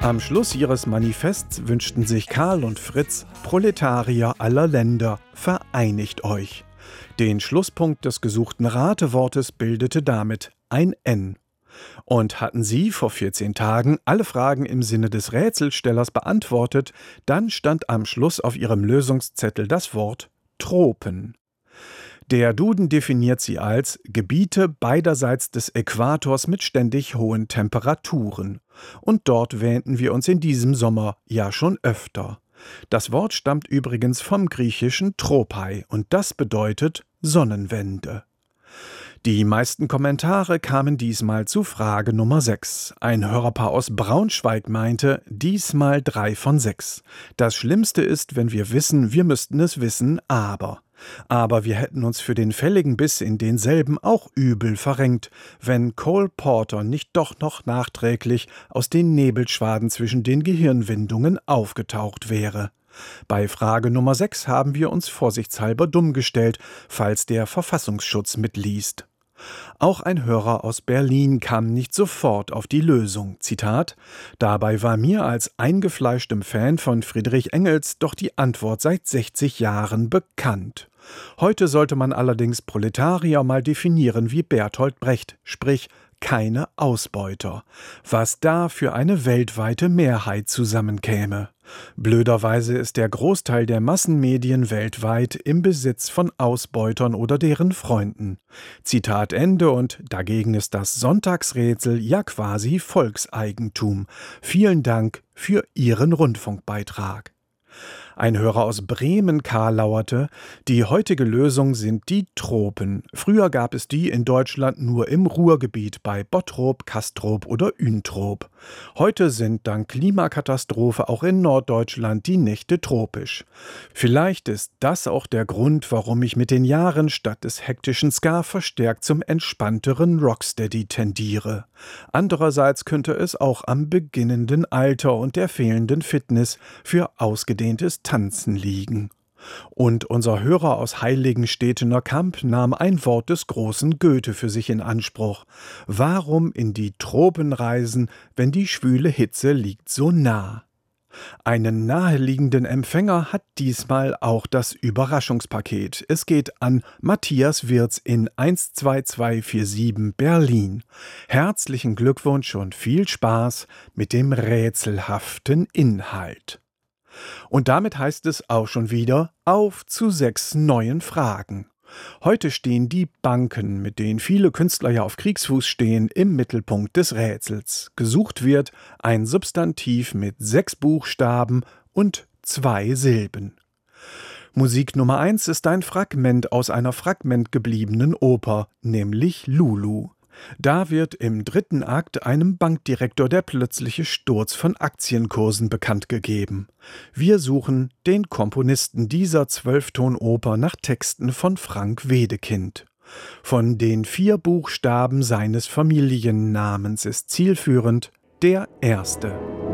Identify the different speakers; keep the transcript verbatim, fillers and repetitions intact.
Speaker 1: Am Schluss ihres Manifests wünschten sich Karl und Fritz, Proletarier aller Länder, vereinigt euch. Den Schlusspunkt des gesuchten Ratewortes bildete damit ein N. Und hatten Sie vor vierzehn Tagen alle Fragen im Sinne des Rätselstellers beantwortet, dann stand am Schluss auf Ihrem Lösungszettel das Wort Tropen. Der Duden definiert sie als Gebiete beiderseits des Äquators mit ständig hohen Temperaturen. Und dort wähnten wir uns in diesem Sommer ja schon öfter. Das Wort stammt übrigens vom griechischen Tropai und das bedeutet Sonnenwende. Die meisten Kommentare kamen diesmal zu Frage Nummer sechs. Ein Hörerpaar aus Braunschweig meinte, diesmal drei von sechs. Das Schlimmste ist, wenn wir wissen, wir müssten es wissen, aber. Aber wir hätten uns für den fälligen Biss in denselben auch übel verrenkt, wenn Cole Porter nicht doch noch nachträglich aus den Nebelschwaden zwischen den Gehirnwindungen aufgetaucht wäre. Bei Frage Nummer sechs haben wir uns vorsichtshalber dumm gestellt, falls der Verfassungsschutz mitliest. Auch ein Hörer aus Berlin kam nicht sofort auf die Lösung. Zitat: Dabei war mir als eingefleischtem Fan von Friedrich Engels doch die Antwort seit sechzig Jahren bekannt. Heute sollte man allerdings Proletarier mal definieren wie Bertolt Brecht, sprich keine Ausbeuter. Was da für eine weltweite Mehrheit zusammenkäme. Blöderweise ist der Großteil der Massenmedien weltweit im Besitz von Ausbeutern oder deren Freunden. Zitat Ende, und dagegen ist das Sonntagsrätsel ja quasi Volkseigentum. Vielen Dank für Ihren Rundfunkbeitrag. Ein Hörer aus Bremen karlauerte, die heutige Lösung sind die Tropen. Früher gab es die in Deutschland nur im Ruhrgebiet bei Bottrop, Castrop oder Üntrop. Heute sind dank Klimakatastrophe auch in Norddeutschland die Nächte tropisch. Vielleicht ist das auch der Grund, warum ich mit den Jahren statt des hektischen Ska verstärkt zum entspannteren Rocksteady tendiere. Andererseits könnte es auch am beginnenden Alter und der fehlenden Fitness für ausgedehntes Tanzen liegen. Und unser Hörer aus Heiligenstetener Kamp nahm ein Wort des großen Goethe für sich in Anspruch. Warum in die Tropen reisen, wenn die schwüle Hitze liegt so nah? Einen naheliegenden Empfänger hat diesmal auch das Überraschungspaket. Es geht an Matthias Wirz in eins zwei zwei vier sieben Berlin. Herzlichen Glückwunsch und viel Spaß mit dem rätselhaften Inhalt. Und damit heißt es auch schon wieder auf zu sechs neuen Fragen. Heute stehen die Banken, mit denen viele Künstler ja auf Kriegsfuß stehen, im Mittelpunkt des Rätsels. Gesucht wird ein Substantiv mit sechs Buchstaben und zwei Silben. Musik Nummer eins ist ein Fragment aus einer fragmentgebliebenen Oper, nämlich Lulu. Da wird im dritten Akt einem Bankdirektor der plötzliche Sturz von Aktienkursen bekannt gegeben. Wir suchen den Komponisten dieser Zwölftonoper nach Texten von Frank Wedekind. Von den vier Buchstaben seines Familiennamens ist zielführend der erste.